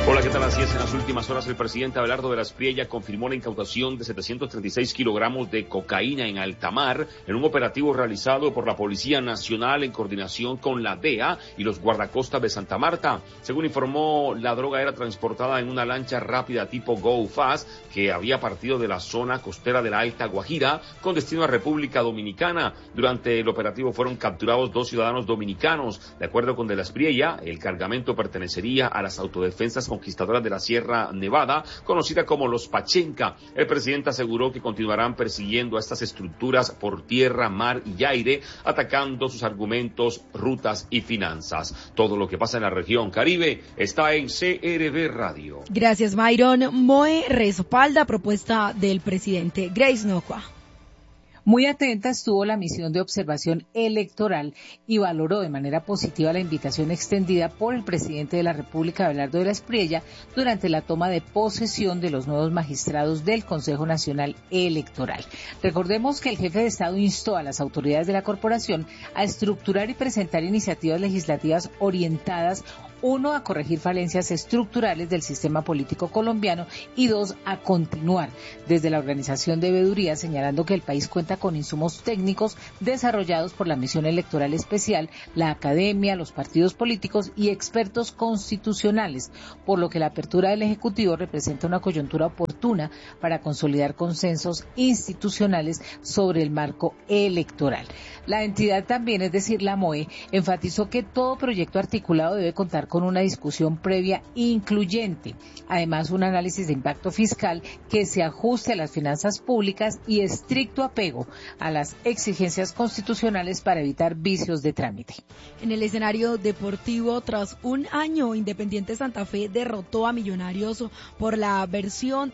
Hola, ¿qué tal? Así es, en las últimas horas el presidente Abelardo de la Espriella confirmó la incautación de 736 kilogramos de cocaína en alta mar en un operativo realizado por la Policía Nacional en coordinación con la DEA y los guardacostas de Santa Marta. Según informó, la droga era transportada en una lancha rápida tipo Go Fast que había partido de la zona costera de la Alta Guajira con destino a República Dominicana. Durante el operativo fueron capturados 2 ciudadanos dominicanos. De acuerdo con de la Espriella, el cargamento pertenecería a las autodefensas conquistadoras de la Sierra Nevada, conocida como los Pachenca. El presidente aseguró que continuarán persiguiendo a estas estructuras por tierra, mar y aire, atacando sus argumentos, rutas y finanzas. Todo lo que pasa en la región Caribe está en CRB Radio. Gracias, Myron. MOE respalda propuesta del presidente. Grace Nocua. Muy atenta estuvo la misión de observación electoral y valoró de manera positiva la invitación extendida por el presidente de la República, Abelardo de la Espriella, durante la toma de posesión de los nuevos magistrados del Consejo Nacional Electoral. Recordemos que el jefe de Estado instó a las autoridades de la corporación a estructurar y presentar iniciativas legislativas orientadas, 1, a corregir falencias estructurales del sistema político colombiano y 2, a continuar desde la organización de veeduría, señalando que el país cuenta con insumos técnicos desarrollados por la Misión Electoral Especial, la academia, los partidos políticos y expertos constitucionales, por lo que la apertura del Ejecutivo representa una coyuntura oportuna para consolidar consensos institucionales sobre el marco electoral. La entidad también, es decir, la MOE, enfatizó que todo proyecto articulado debe contar con una discusión previa incluyente, además un análisis de impacto fiscal que se ajuste a las finanzas públicas y estricto apego a las exigencias constitucionales para evitar vicios de trámite. En el escenario deportivo, tras un año, Independiente Santa Fe derrotó a Millonarios por la versión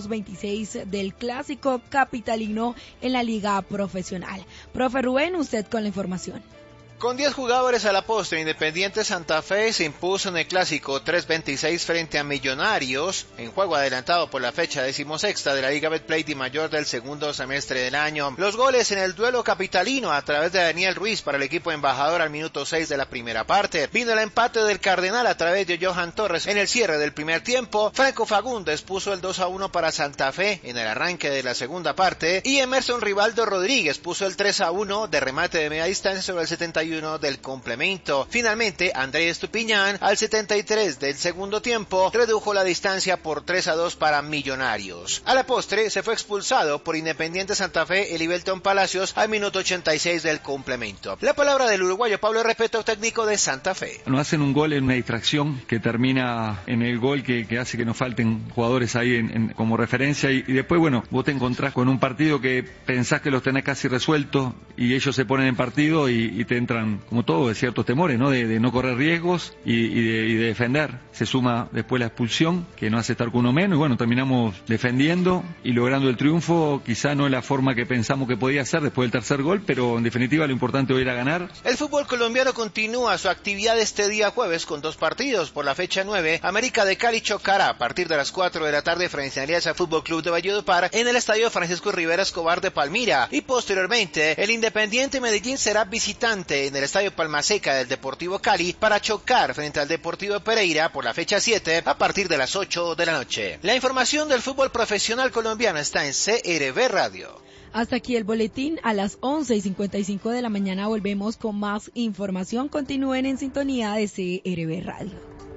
326 del clásico capitalino en la liga profesional. Profe Rubén, usted con la información. Con 10 jugadores a la postre, Independiente Santa Fe se impuso en el clásico 3-26 frente a Millonarios, en juego adelantado por la fecha 16ª de la Liga Betplay Di Mayor del segundo semestre del año. Los goles en el duelo capitalino a través de Daniel Ruiz para el equipo embajador al minuto 6 de la primera parte. Vino el empate del Cardenal a través de Johan Torres en el cierre del primer tiempo. Franco Fagundes puso el 2-1 para Santa Fe en el arranque de la segunda parte y Emerson Rivaldo Rodríguez puso el 3-1 de remate de media distancia sobre el 71 del complemento. Finalmente, Andrés Estupiñán al 73 del segundo tiempo redujo la distancia por 3-2 para Millonarios. A la postre se fue expulsado por Independiente Santa Fe Elivelton Palacios al minuto 86 del complemento. La palabra del uruguayo Pablo Repeto, técnico de Santa Fe. Nos hacen un gol en una distracción que termina en el gol que hace que nos falten jugadores ahí como referencia y después, bueno, vos te encontrás con un partido que pensás que los tenés casi resueltos y ellos se ponen en partido y te entran, como todo, de ciertos temores, ¿no? De no correr riesgos y de defender. Se suma después la expulsión, que nos hace estar con uno menos, y bueno, terminamos defendiendo y logrando el triunfo. Quizá no es la forma que pensamos que podía ser después del tercer gol, pero en definitiva lo importante hoy era ganar. El fútbol colombiano continúa su actividad este día jueves con 2 partidos. Por la fecha 9, América de Cali chocará a partir de las 4 de la tarde frente a Alianza Fútbol Club de Valledupar en el estadio Francisco Rivera Escobar de Palmira, y posteriormente el Independiente Medellín será visitante en el estadio Palmaseca del Deportivo Cali para chocar frente al Deportivo Pereira por la fecha 7 a partir de las 8 de la noche. La información del fútbol profesional colombiano está en CRB Radio. Hasta aquí el boletín. A las 11:55 de la mañana volvemos con más información. Continúen en sintonía de CRB Radio.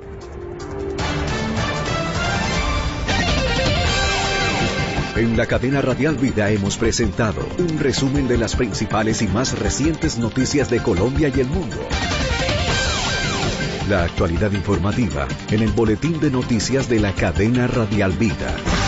En la cadena Radial Vida hemos presentado un resumen de las principales y más recientes noticias de Colombia y el mundo. La actualidad informativa en el boletín de noticias de la cadena Radial Vida.